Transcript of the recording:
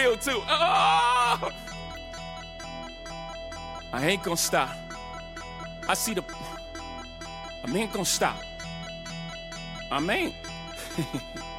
feel too. Oh! I ain't gonna stop. I see the... I ain't gonna stop. I ain't.